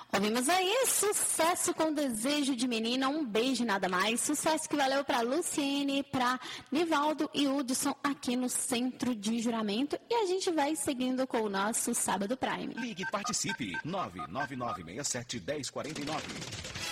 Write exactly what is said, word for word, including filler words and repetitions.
Ouvimos aí, sucesso com Desejo de Menina, um beijo e nada mais. Sucesso que valeu para Luciene, para Nivaldo e Hudson aqui no Centro de Juramento. E a gente vai seguindo com o nosso Sábado Prime. Ligue e participe. nove nove nove seis sete um zero quatro nove.